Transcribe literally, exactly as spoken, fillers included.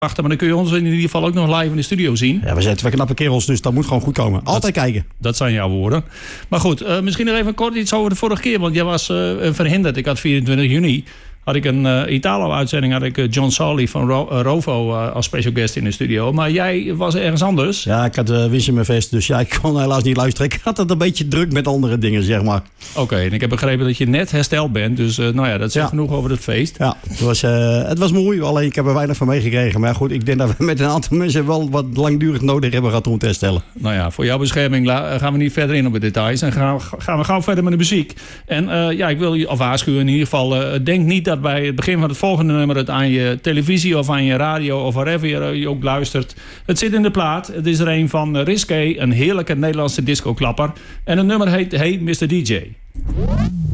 wachten. Maar dan kun je ons in ieder geval ook nog live in de studio zien. Ja, we zijn twee knappe kerels, dus dat moet gewoon goed komen. Altijd dat, kijken. Dat zijn jouw woorden. Maar goed, uh, misschien nog even kort iets over de vorige keer. Want jij was uh, verhinderd. Ik had vierentwintig juni... had ik een uh, Italo-uitzending, had ik uh, John Sawley van Ro- uh, Rovo uh, als special guest in de studio. Maar jij was ergens anders. Ja, ik had uh, Winsumerfest, dus ja, ik kon helaas niet luisteren. Ik had het een beetje druk met andere dingen, zeg maar. Oké, okay, en ik heb begrepen dat je net hersteld bent. Dus uh, nou ja, dat zegt ja. genoeg over het feest. Ja, het was, uh, het was mooi, alleen ik heb er weinig van meegekregen. Maar goed, ik denk dat we met een aantal mensen wel wat langdurig nodig hebben gehad om te herstellen. Nou ja, voor jouw bescherming la- gaan we niet verder in op de details. En gaan, gaan we gauw verder met de muziek. En uh, ja, ik wil je al waarschuwen in ieder geval. Uh, denk niet dat bij het begin van het volgende nummer het aan je televisie of aan je radio of wherever je, je ook luistert. Het zit in de plaat. Het is er een van Risqué, een heerlijke Nederlandse discoklapper. En het nummer heet Hey mister D J.